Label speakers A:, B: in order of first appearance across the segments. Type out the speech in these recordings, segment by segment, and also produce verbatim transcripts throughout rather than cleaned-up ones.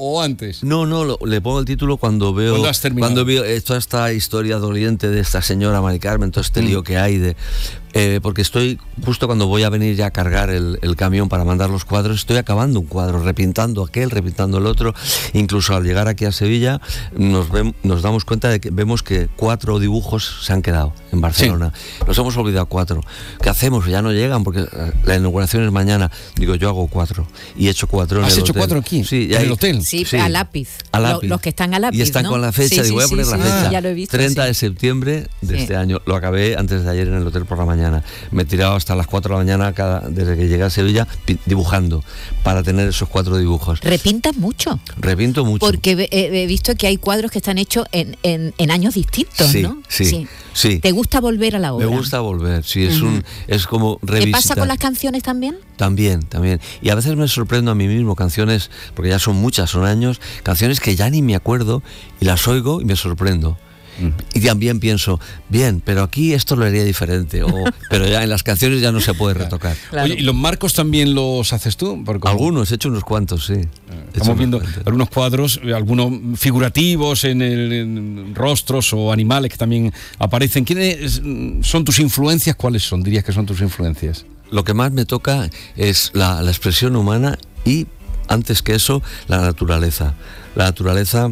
A: o antes?
B: No, no, lo, le pongo el título cuando veo
A: ¿Cuándo has terminado?
B: cuando veo eh, toda esta historia doliente de esta señora Mari Carmen, todo este mm. lío que hay de eh, porque estoy justo cuando voy a venir ya a cargar el, el camión para mandar los cuadros, estoy acabando un cuadro, repintando aquel, repintando el otro. Incluso al llegar aquí a Sevilla nos, ve, nos damos cuenta de que vemos que cuatro dibujos se han quedado en Barcelona. Sí. Nos hemos olvidado cuatro. ¿Qué hacemos? Ya no llegan porque la inauguración es mañana. Digo, yo hago cuatro y he hecho cuatro en
A: ¿Has
B: el
A: hecho
B: hotel.
A: cuatro aquí?
B: Sí,
A: ¿en
B: hay,
A: el hotel?
C: Sí,
B: sí,
C: a lápiz.
B: A lápiz.
C: Los que están a lápiz,
B: y están
C: ¿no?
B: con la fecha.
C: Sí,
B: Digo,
C: sí,
B: voy a poner
C: sí,
B: la
C: sí,
B: fecha.
C: ya lo he visto,
B: treinta
C: sí.
B: de septiembre de
C: sí.
B: este año. Lo acabé antes de ayer en el hotel por la mañana. Me he tirado hasta las cuatro de la mañana cada, desde que llegué a Sevilla dibujando para tener esos cuatro dibujos.
C: ¿Repintas mucho?
B: Repinto mucho.
C: Porque he, he visto que hay cuadros que están hechos en, en, en años distintos,
B: sí,
C: ¿no?
B: Sí, sí, sí.
C: ¿Te gusta volver a la obra?
B: Me gusta volver, sí, es uh-huh. un es como revisitar.
C: ¿Qué pasa con las canciones también?
B: También, también. Y a veces me sorprendo a mí mismo, canciones, porque ya son muchas, son años, canciones que ya ni me acuerdo y las oigo y me sorprendo. Y también pienso, bien, pero aquí esto lo haría diferente, o, pero ya en las canciones ya no se puede retocar.
A: Claro. Oye, ¿y los marcos también los haces tú? Porque
B: algunos, he hecho unos cuantos, sí.
A: Estamos viendo cuantos. algunos cuadros, algunos figurativos en, el, en rostros o animales que también aparecen. ¿Quiénes son tus influencias? ¿Cuáles son? Dirías que son tus influencias.
B: Lo que más me toca es la, la expresión humana y, antes que eso, la naturaleza. La naturaleza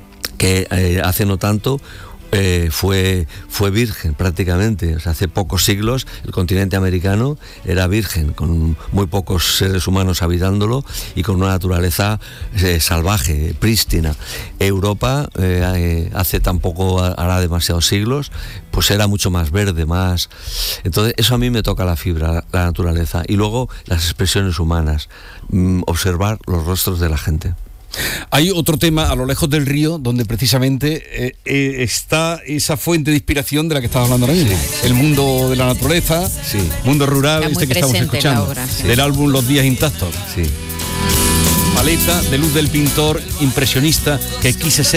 B: que eh, hace no tanto Eh, fue, fue virgen prácticamente. O sea, hace pocos siglos el continente americano era virgen, con muy pocos seres humanos habitándolo y con una naturaleza eh, salvaje, prístina. Europa eh, hace tampoco, hará demasiados siglos, pues era mucho más verde, más... Entonces eso a mí me toca la fibra, la naturaleza. Y luego las expresiones humanas, mm, observar los rostros de la gente.
A: Hay otro tema a lo lejos del río donde precisamente eh, eh, está esa fuente de inspiración de la que estaba hablando ahora mismo. El mundo de la naturaleza,
B: sí.
A: mundo rural, este que estamos escuchando, obra, sí. del álbum Los días intactos.
B: Sí.
A: Paleta de luz del pintor impresionista que quise ser.